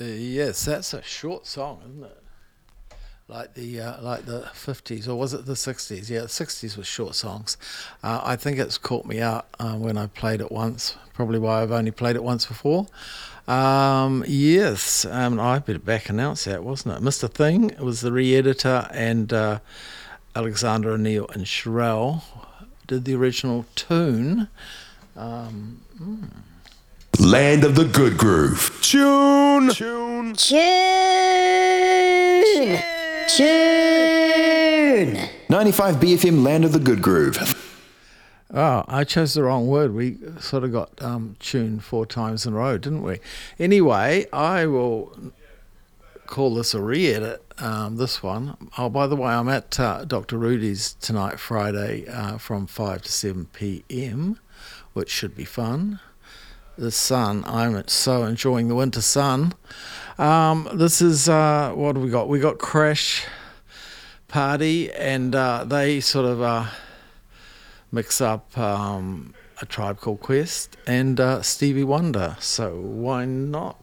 Yes, that's a short song, isn't it? Like the 50s, or was it the 60s? Yeah, the 60s was short songs. I think it's caught me out when I played it once. Probably why I've only played it once before. Yes, I better back announce that, wasn't it? Mr. Thing was the re-editor, and Alexander O'Neill and Sherelle did the original tune. Land of the Good Groove. Tune. Tune. Tune. 95 BFM Land of the Good Groove. Oh, I chose the wrong word. We sort of got tuned 4 times in a row, didn't we? Anyway, I will call this a re-edit, this one. Oh, by the way, I'm at Dr. Rudy's tonight, Friday, from 5 to 7 p.m, which should be fun. The sun, I'm so enjoying the winter sun. This is, what have we got? We got Crash Party, and they sort of mix up A Tribe Called Quest and Stevie Wonder, so why not?